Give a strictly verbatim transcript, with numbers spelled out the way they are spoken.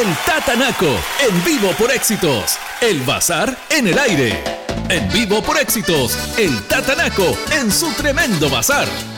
El Tatanaco, en vivo por Éxitos. El bazar en el aire. En vivo por Éxitos, el Tatanaco en su tremendo bazar.